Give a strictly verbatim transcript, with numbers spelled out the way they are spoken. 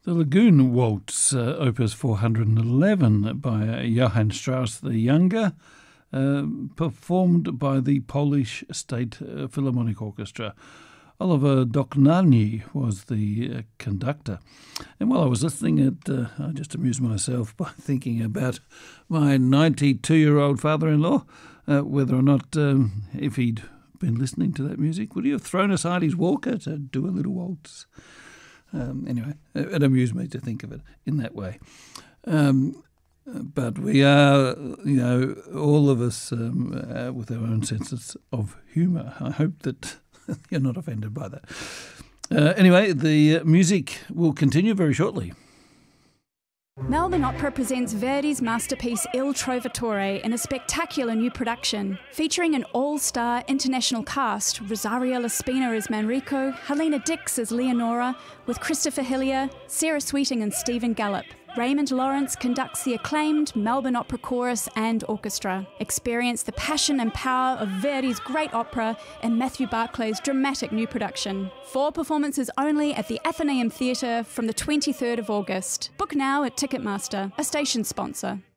The Lagoon Waltz, uh, Opus four hundred eleven by uh, Johann Strauss the Younger, uh, performed by the Polish State uh, Philharmonic Orchestra. Oliver Dohnányi was the uh, conductor. And while I was listening, it, uh, I just amused myself by thinking about my ninety-two-year-old father-in-law, uh, whether or not, um, if he'd been listening to that music, would he have thrown aside his walker to do a little waltz? Um, anyway, it amused me to think of it in that way. Um, but we are, you know, all of us um, uh, with our own senses of humour. I hope that you're not offended by that. Uh, anyway, the music will continue very shortly. Melbourne Opera presents Verdi's masterpiece Il Trovatore in a spectacular new production, featuring an all-star international cast: Rosario Laspina as Manrico, Helena Dix as Leonora, with Christopher Hillier, Sarah Sweeting and Stephen Gallop. Raymond Lawrence conducts the acclaimed Melbourne Opera Chorus and Orchestra. Experience the passion and power of Verdi's great opera in Matthew Barclay's dramatic new production. Four performances only at the Athenaeum Theatre from the twenty-third of August. Book now at Ticketmaster, a station sponsor.